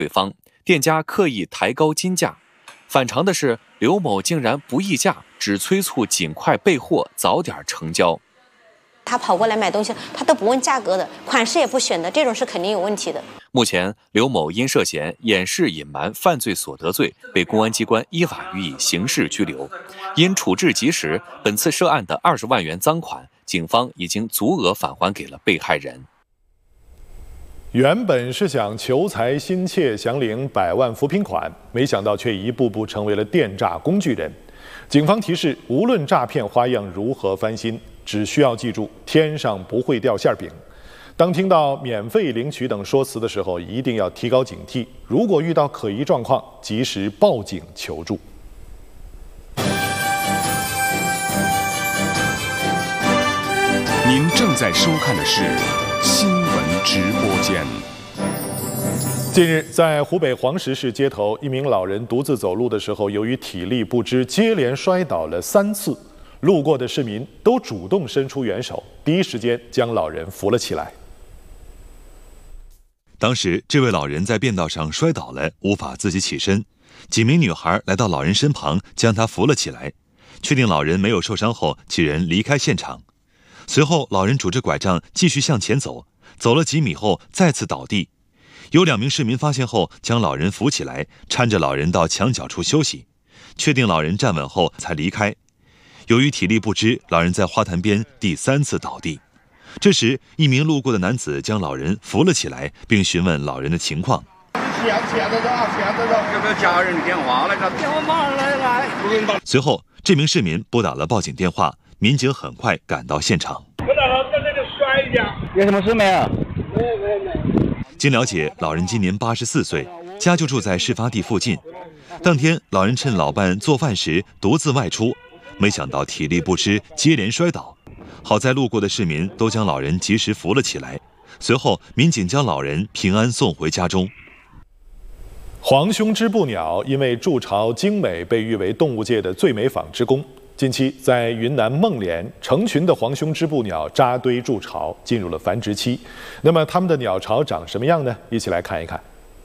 对方，店家刻意抬高金价。反常的是，刘某竟然不议价，只催促尽快备货，早点成交。 他跑过来买东西，他都不问价格的，款式也不选的，这种是肯定有问题的。 目前，刘某因涉嫌掩饰隐瞒犯罪所得罪，被公安机关依法予以刑事拘留。因处置及时，本次涉案的20万元赃款，警方已经足额返还给了被害人。 原本是想求财心切，想领100万扶贫款，没想到却一步步成为了电诈工具人。警方提示，无论诈骗花样如何翻新，只需要记住天上不会掉馅饼。当听到免费领取等说辞的时候，一定要提高警惕，如果遇到可疑状况，及时报警求助。 您正在收看的是新闻直播间。 近日，在湖北黄石市街头，一名老人独自走路的时候，由于体力不支，接连摔倒了3次。路过的市民都主动伸出援手，第一时间将老人扶了起来。 当时，这位老人在便道上摔倒了，无法自己起身。几名女孩来到老人身旁，将他扶了起来。确定老人没有受伤后，几人离开现场。随后，老人拄着拐杖继续向前走，走了几米后再次倒地。有2名市民发现后，将老人扶起来，搀着老人到墙角处休息。确定老人站稳后才离开。由于体力不支，老人在花坛边第3次倒地。这时，一名路过的男子将老人扶了起来，并询问老人的情况。 有没有家人的电话？那个电话马上来。 随后，这名市民拨打了报警电话，民警很快赶到现场。 我在这里摔一下。 有什么事没有？ 没。 经了解，老人今年84岁，家就住在事发地附近。当天，老人趁老伴做饭时独自外出，没想到体力不支，接连摔倒。好在路过的市民都将老人及时扶了起来。随后，民警将老人平安送回家中。 黄胸织布鸟因为筑巢精美，被誉为动物界的最美纺织工。近期，在云南孟连，成群的黄胸织布鸟扎堆筑巢，进入了繁殖期。那么，它们的鸟巢长什么样呢？一起来看一看。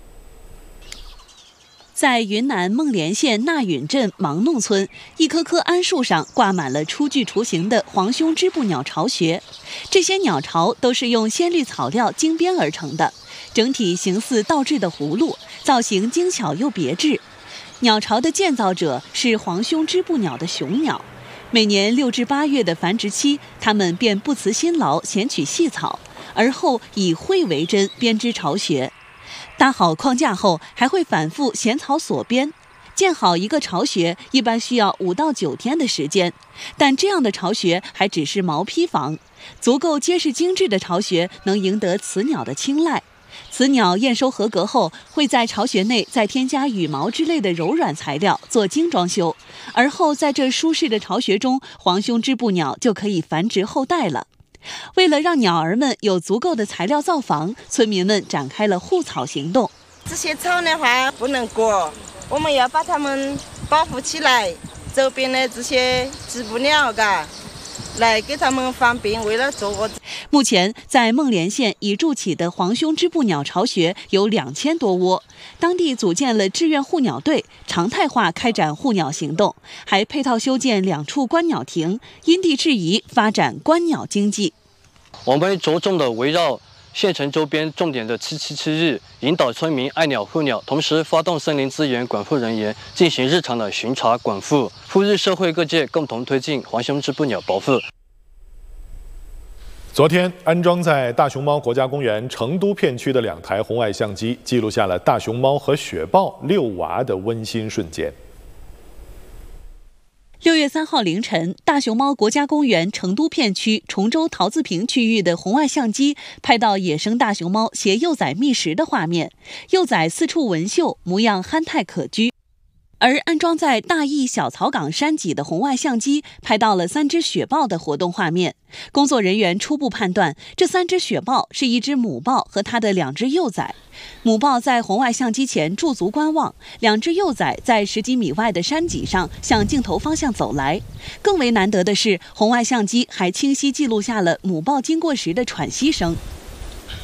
在云南孟连县纳允镇芒弄村，一棵棵桉树上挂满了初具雏形的黄胸织布鸟巢穴。这些鸟巢都是用鲜绿草料精编而成的，整体形似倒置的葫芦，造型精巧又别致。鸟巢的建造者是黄胸织布鸟的雄鸟，每年6至8月的繁殖期，它们便不辞辛劳衔取细草，而后以喙为针编织巢穴。搭好框架后，还会反复衔草锁编。建好一个巢穴一般需要5到9天的时间，但这样的巢穴还只是毛坯房，足够结实精致的巢穴能赢得雌鸟的青睐。雌鸟验收合格后，会在巢穴内再添加羽毛之类的柔软材料做精装修，而后在这舒适的巢穴中，黄胸织布鸟就可以繁殖后代了。为了让鸟儿们有足够的材料造房，村民们展开了护草行动。 这些草的话不能割，我们要把它们保护起来。周边的这些织布鸟，来给它们防病，为了做窝。 目前，在孟连县已筑起的黄胸织布鸟巢穴有2000多窝，当地组建了志愿护鸟队，常态化开展护鸟行动，还配套修建2处观鸟亭，因地制宜发展观鸟经济。 我们着重的围绕县城周边重点的777日，引导村民爱鸟护鸟，同时发动森林资源管护人员进行日常的巡查管护，呼吁社会各界共同推进黄胸织布鸟保护。 昨天，安装在大熊猫国家公园成都片区的2台红外相机，记录下了大熊猫和雪豹遛娃的温馨瞬间。 6月3号凌晨，大熊猫国家公园成都片区崇州桃子坪区域的红外相机拍到野生大熊猫携幼崽觅食的画面，幼崽四处闻嗅，模样憨态可掬。而安装在大邑小草岗山脊的红外相机拍到了3只雪豹的活动画面。工作人员初步判断，这3只雪豹是一只母豹和它的2只幼崽。母豹在红外相机前驻足观望，2只幼崽在10几米外的山脊上向镜头方向走来。更为难得的是，红外相机还清晰记录下了母豹经过时的喘息声。